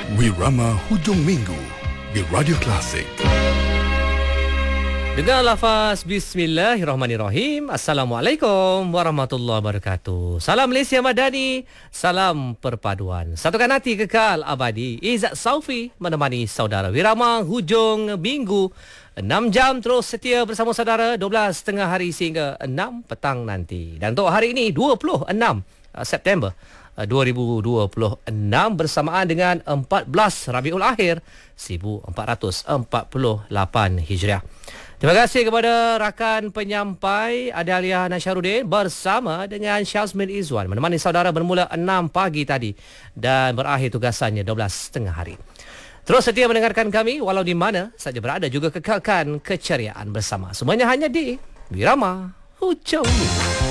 Wirama Hujung Minggu di Radio Klasik. Dengar lafaz Bismillahirrahmanirrahim. Assalamualaikum warahmatullahi wabarakatuh. Salam Malaysia Madani, salam perpaduan, satukan hati kekal abadi. Izzat Saufi menemani saudara Wirama Hujung Minggu. 6 jam terus setia bersama saudara, 12 tengah hari sehingga 6 petang nanti. Dan untuk hari ini 26 September 2026 bersamaan dengan 14 Rabiul Akhir 1448 Hijriah. Terima kasih kepada rakan penyampai Adalia Nasharuddin bersama dengan Syazmin Izwan menemani saudara bermula 6 pagi tadi dan berakhir tugasannya 12 tengah hari. Terus setia mendengarkan kami walau di mana saja berada, juga kekalkan keceriaan bersama. Semuanya hanya di Wirama Hujung Minggu.